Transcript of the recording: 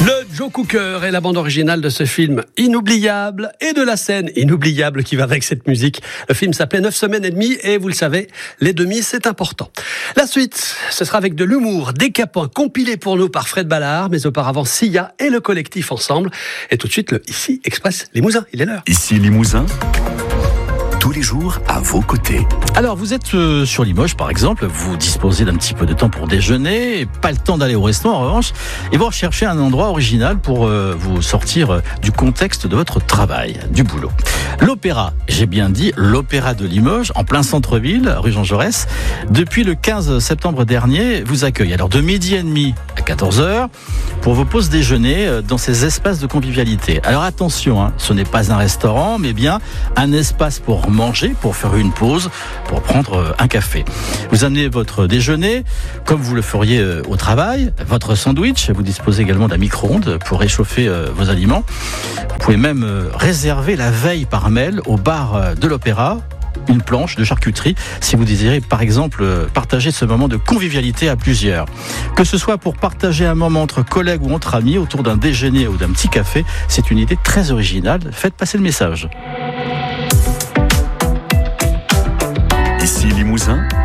Le Joe Cooker est la bande originale de ce film inoubliable et de la scène inoubliable qui va avec cette musique. Le film s'appelait 9 semaines et demie et vous le savez, les demi c'est important. La suite, ce sera avec de l'humour décapant compilé pour nous par Fred Ballard, mais auparavant Sia et le collectif ensemble. Et tout de suite le Ici Express Limousin, il est l'heure. Ici Limousin, tous les jours à vos côtés. Alors vous êtes sur Limoges par exemple, vous disposez d'un petit peu de temps pour déjeuner, pas le temps d'aller au restaurant en revanche, et vous recherchez un endroit original pour vous sortir du contexte de votre travail, du boulot. L'Opéra, j'ai bien dit l'Opéra de Limoges, en plein centre-ville, rue Jean Jaurès, depuis le 15 septembre dernier, vous accueille alors de 12h30 à 14h pour vos pauses déjeuner dans ces espaces de convivialité. Alors attention, ce n'est pas un restaurant, mais bien un espace pour manger, pour faire une pause, pour prendre un café. Vous amenez votre déjeuner, comme vous le feriez au travail, votre sandwich, vous disposez également d'un micro-ondes pour réchauffer vos aliments. Vous pouvez même réserver la veille par mail au bar de l'Opéra une planche de charcuterie si vous désirez par exemple partager ce moment de convivialité à plusieurs. Que ce soit pour partager un moment entre collègues ou entre amis autour d'un déjeuner ou d'un petit café, c'est une idée très originale. Faites passer le message. Ici Limousin,